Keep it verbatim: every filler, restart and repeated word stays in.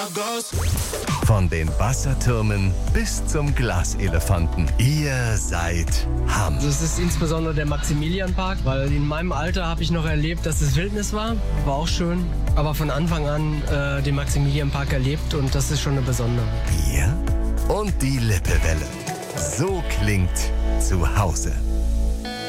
Von den Wassertürmen bis zum Glaselefanten. Ihr seid Hamm. Das ist insbesondere der Maximilianpark, weil in meinem Alter habe ich noch erlebt, dass es Wildnis war. War auch schön. Aber von Anfang an äh, den Maximilianpark erlebt und das ist schon eine Besonderheit. Bier und die Lippewelle. So klingt zu Hause.